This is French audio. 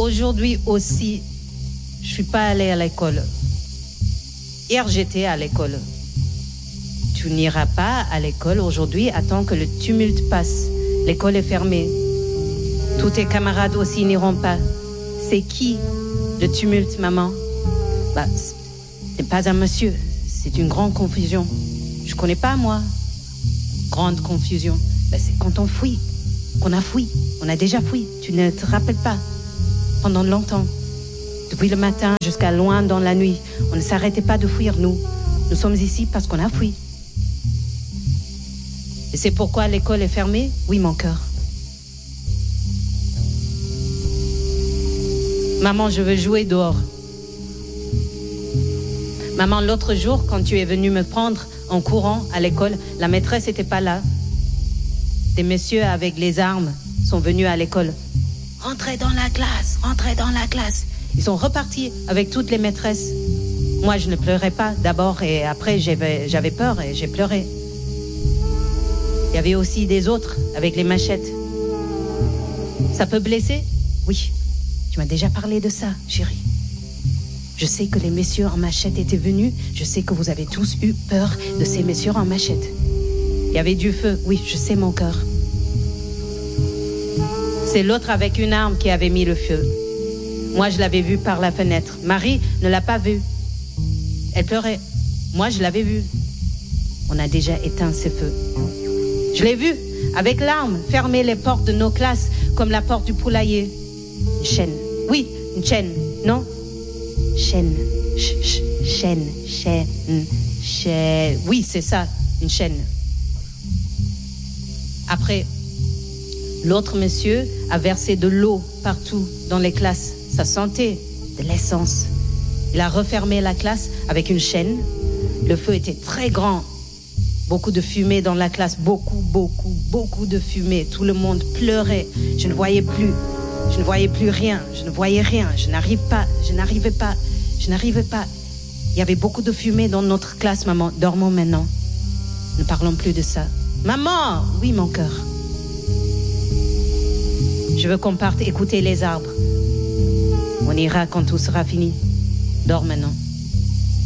Aujourd'hui aussi, je suis pas allée à l'école. Hier, j'étais à l'école. Tu n'iras pas à l'école aujourd'hui, attends que le tumulte passe. L'école est fermée. Tous tes camarades aussi n'iront pas. C'est qui le tumulte, maman? C'est pas un monsieur. C'est une grande confusion. Je connais pas, moi. Grande confusion. C'est quand on fuit. Qu'on a fui. On a déjà fui. Tu ne te rappelles pas? Pendant longtemps. Depuis le matin jusqu'à loin dans la nuit. On ne s'arrêtait pas de fuir, nous. Nous sommes ici parce qu'on a fui. Et c'est pourquoi l'école est fermée? Oui, mon cœur. Maman, je veux jouer dehors. Maman, l'autre jour, quand tu es venue me prendre en courant à l'école, la maîtresse n'était pas là. Des messieurs avec les armes sont venus à l'école. Rentrez dans la classe, rentrez dans la classe. Ils sont repartis avec toutes les maîtresses. Moi, je ne pleurais pas d'abord et après, j'avais peur et j'ai pleuré. Il y avait aussi des autres avec les machettes. Ça peut blesser? Oui. Tu m'as déjà parlé de ça, chérie. Je sais que les messieurs en machette étaient venus. Je sais que vous avez tous eu peur de ces messieurs en machette. Il y avait du feu. Oui, je sais, mon cœur. C'est l'autre avec une arme qui avait mis le feu. Moi, je l'avais vu par la fenêtre. Marie ne l'a pas vu. Elle pleurait. Moi, je l'avais vu. On a déjà éteint ces feux. Je l'ai vu, avec l'arme, fermer les portes de nos classes comme la porte du poulailler. Une chaîne. Oui, une chaîne. Non? Chaîne. Chaîne. Oui, c'est ça, une chaîne. Après, l'autre monsieur a versé de l'eau partout dans les classes. Ça sentait de l'essence. Il a refermé la classe avec une chaîne. Le feu était très grand. Beaucoup de fumée dans la classe. Beaucoup de fumée. Tout le monde pleurait. Je ne voyais plus. Je ne voyais plus rien. Je ne voyais rien. Je n'arrivais pas. Il y avait beaucoup de fumée dans notre classe, maman. Dormons maintenant. Ne parlons plus de ça. Maman! Oui, mon cœur. Je veux qu'on parte écouter les arbres. On ira quand tout sera fini. Dors maintenant.